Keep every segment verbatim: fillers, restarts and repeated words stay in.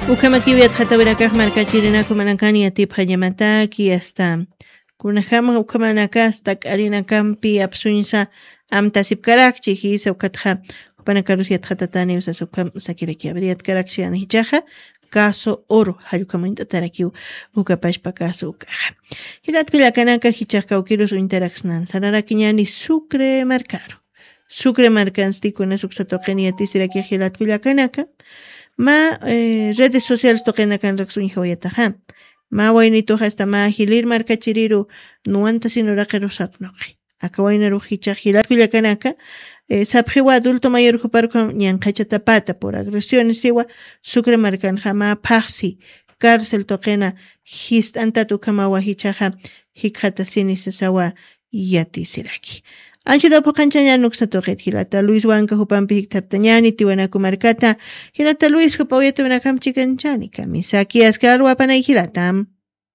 Ukamakiwiat hatawirakaj markachirinaku manankani atip hayamataki hasta kunajama ukamanakas tak arinakampi apsuinsa amtasip karakchi hisa ukatja upanakarusiat hatatani usas ukam sakiraki abriat karakchi anichaja caso oro hayukaminta tarakiu ukapashpa caso ukaja hilat pilakanaka hichaka ukirus interaxnan sararakiñani Sucre marcaro Sucre marcanstikuna suksatoqeniati siraki hilat pilakanaka ma eh, redes sociales toqena kan raksun hawayataha ma waynito hasta ma hilir markachiriru nuanta sinuraqero saqnoqi akawaynaru hichahilat pilakanaka eh, sabjewa adulto mayor kuparko ñanqachatapata por agresiones siwa Sucre marcan jama paxi cárcel toqena histantatu kamawa hichaha hikhata sinisasawa yati siraki Anchida poqanchaña nuqsatoqet hilata Luis Wanka hupanpi hiktaptañani tiwanaku markata hilata Luis hupawiyata winakamchi kanchani kamisaki askarwa panay hilatam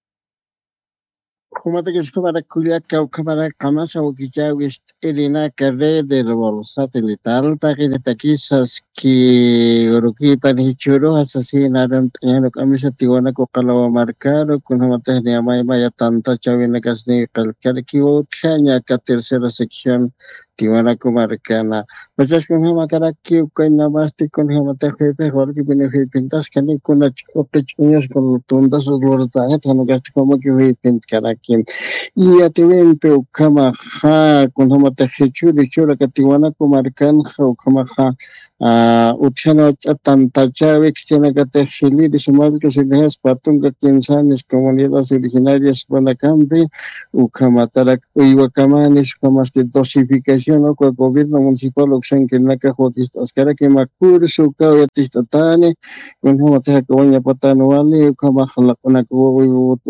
Kumata que para culiaca o cámara camasa o quichawis irina carre de satelital taquita quizás que oroki panichuro asesinaron teniendo camisa tiwana ko kalawa marcaro con mata ni amay maya tanta chavina kasni calcar que otra ka tercera sección tiwana ko marcana pues es con hama cara que con namaste con hama te jefe jorge beneficio pintas que ni con opechuños con tundas o lordaet no gasto como que vi pint cara y a te ven pero kama ha con hama te churi chura que tiwana ko marcan o kama ha ah utjana tanta chave que tiene que te gilir y sumas que se dejas patunga quinzanes comunidades originarias para campi o kama tarak iwa kamanes kama este dosificación o el gobierno municipal o que na ka hotistas cara que makur su ka yatistatane con hama te kawaña patano wale kama khala kuna ko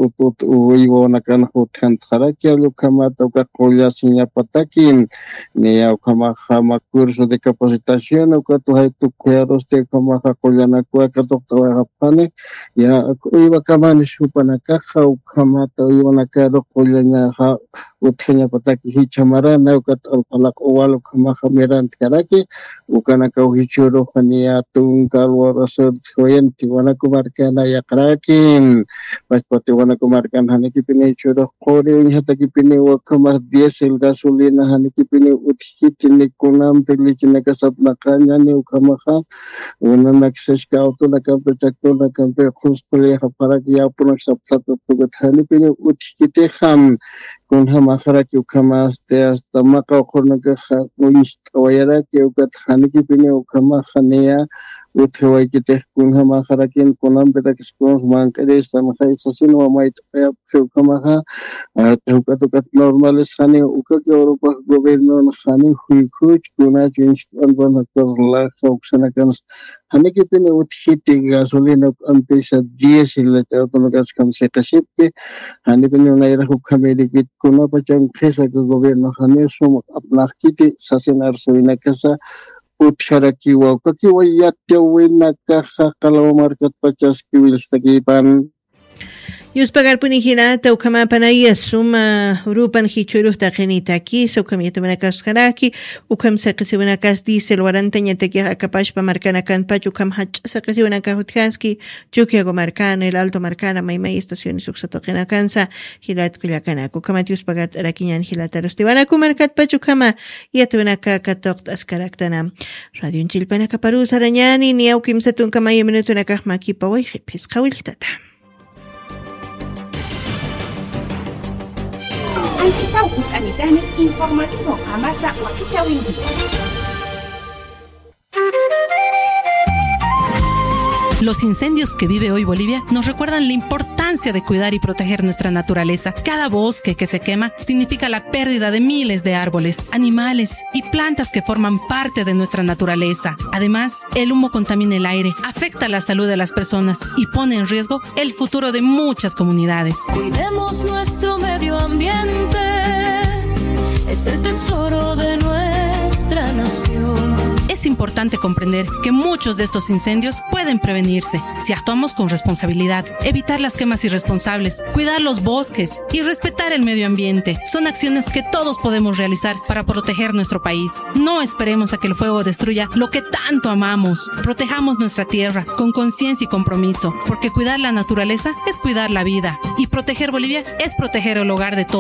o iwa na kan hotkan kharakia lo kama to ka koya sinya patakin ni au kama kama curso de capacitación o tu hay tu cuidados de como ha collana cua que doctor japane ya iba kama ni supana caja o kama to iba na caro collana ha utenya pataki hichamara na o kat alak owal kama kamiran karaki o kana ka hichoro khania tung kalwa rasod khoyenti wana kumarkana ya karaki pas pati wana kumarkan haniki pine choro khore hata ki pine o kama diesel gasolina haniki pine uthitini kunam pelichina ka sapna kanya ukamaha una naxes ka auto na kampe chakto na kampe khustule para ki apna saptato tugathani pine uthikite kham kun hama khara ki ukama ste hasta maka khorna ka khuist wayara ki ukathani ki pine ukama khania uthewai ki te kun hama khara kin kunam beta kisko man kare sam khai sasin wa mai ya ukama ha tuka tuka normales khani uka ki europa gobierno khani hui khuch kuna chinch anban la opción kan haniki pine uthiti gasolina ampesa diesel te automáticas kam se kasipte hani pine naira hukamedi kit kuna pachang khesa ko gobierno khane som apna kiti sasenar soina kasa utshara ki wa ki wa yatte wina ka khakalo market pachas ki wilstaki pan Yuspagar punihirata ukama panaya suma rupan hichuru taqenitaki sukamiyata manakaskaraki ukam saqisi wanakas diesel warantaña tekia akapashpa marcana kanpachu ukam hach saqisi wanakahutkaski chukiago marcana el alto marcana maymay estaciones uksatoqena kansa hilat kullakanaku ukama yuspagar arakiñan hilatarusti wanaku markatpachu kama yatuwanaka katoqt askaraktana radio chilpanaka parus arañani ni aukimsatun kama yemenetunakaj makipa wayqi pisqawiltata Anchitau Utanitani informativo Amasa Wakichawindi. Los incendios que vive hoy Bolivia nos recuerdan la importancia de cuidar y proteger nuestra naturaleza. Cada bosque que se quema significa la pérdida de miles de árboles, animales y plantas que forman parte de nuestra naturaleza. Además, el humo contamina el aire, afecta la salud de las personas y pone en riesgo el futuro de muchas comunidades. Cuidemos nuestro medio ambiente, es el tesoro de nuestra nación. Es importante comprender que muchos de estos incendios pueden prevenirse si actuamos con responsabilidad. Evitar las quemas irresponsables, cuidar los bosques y respetar el medio ambiente son acciones que todos podemos realizar para proteger nuestro país. No esperemos a que el fuego destruya lo que tanto amamos. Protejamos nuestra tierra con conciencia y compromiso, porque cuidar la naturaleza es cuidar la vida y proteger Bolivia es proteger el hogar de todos.